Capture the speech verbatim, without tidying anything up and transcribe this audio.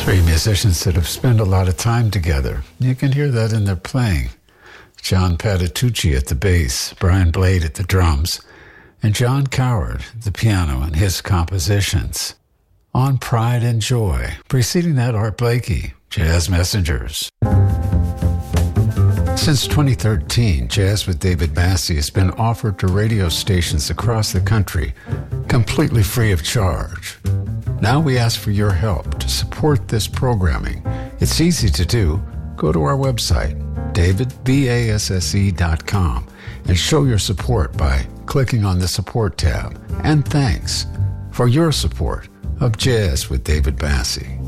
Three musicians that have spent a lot of time together. You can hear that in their playing. John Patitucci at the bass, Brian Blade at the drums, and John Coward at the piano and his compositions. On Pride and Joy, preceding that Art Blakey, Jazz Messengers. Since twenty thirteen, Jazz with David Bassie has been offered to radio stations across the country, completely free of charge. Now we ask for your help to support this programming. It's easy to do. Go to our website, david basse dot com, and show your support by clicking on the Support tab. And thanks for your support of Jazz with David Bassie.